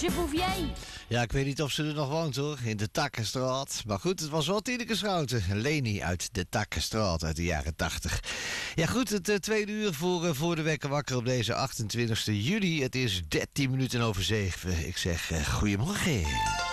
Roosje Bouvier. Ja, ik weet niet of ze er nog woont hoor, in de Takkenstraat. Maar goed, het was wel Tineke Schouten. Leni uit de Takkenstraat uit de jaren 80. Ja goed, het tweede uur voor de wekker wakker op deze 28 juli. Het is 13 minuten over 7. Ik zeg goedemorgen.